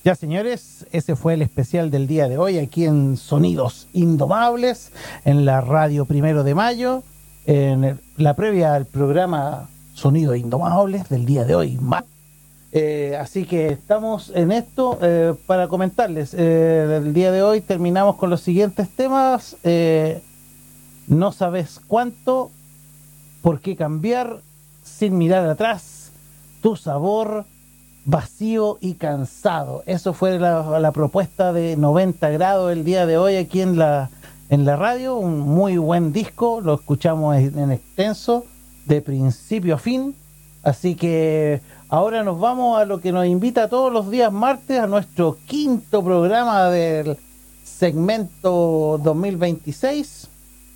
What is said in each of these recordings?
Ya, señores, ese fue el especial del día de hoy aquí en Sonidos Indomables, en la radio 1 de Mayo, la previa al programa Sonidos Indomables del día de hoy. Así que estamos en esto para comentarles. El día de hoy terminamos con los siguientes temas. No sabes cuánto, por qué cambiar, sin mirar atrás, tu sabor, vacío y cansado. Eso fue la propuesta de 90 grados el día de hoy aquí en la radio. Un muy buen disco, lo escuchamos en extenso de principio a fin. Así que ahora nos vamos a lo que nos invita todos los días martes, a nuestro quinto programa del segmento 2026.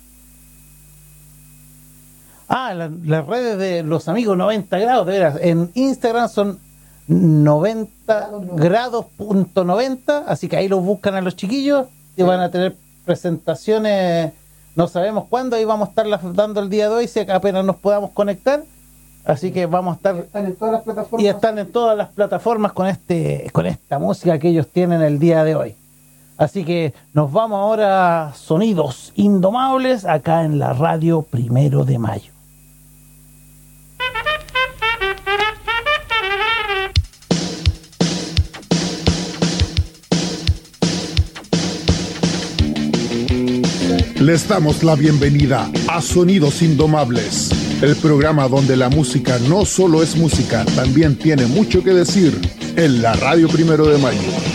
Las redes de los amigos 90 grados, de veras, en Instagram son 90 grados.90, así que ahí los buscan a los chiquillos y van a tener presentaciones, no sabemos cuándo, ahí vamos a estarlas dando el día de hoy, si apenas nos podamos conectar, así que vamos a estar, están en todas las plataformas, y están en todas las plataformas con esta música que ellos tienen el día de hoy. Así que nos vamos ahora a Sonidos Indomables acá en la radio 1 de Mayo. Les damos la bienvenida a Sonidos Indomables, el programa donde la música no solo es música, también tiene mucho que decir en la radio 1 de Mayo.